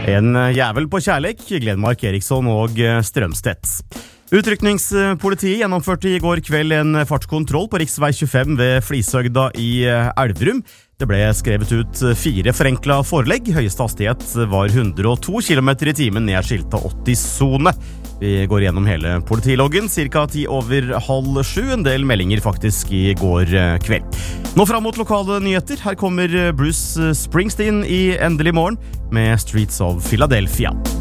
En jævel på kjærlek, Glenmark Eriksson og Strømstedt. Utrykningspolitiet gjennomførte i går kveld en fartskontroll på riksvei 25 ved Flishøgda i Elverum. Det ble skrevet ut 4 forenklet forelegg. Høyeste hastighet var 102 km i timen ned skiltet 80-zone. Vi går gjennom hele politiloggen, cirka 6:10. En del meldinger faktisk i går kveld. Nå fram mot lokale nyheter. Her kommer Bruce Springsteen i Endelig morgen med Streets of Philadelphia.